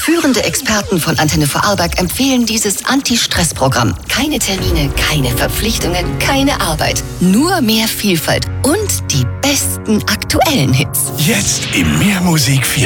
Führende Experten von Antenne Vorarlberg empfehlen dieses Anti-Stress-Programm. Keine Termine, keine Verpflichtungen, keine Arbeit. Nur mehr Vielfalt und die besten aktuellen Hits. Jetzt im Mehrmusik 4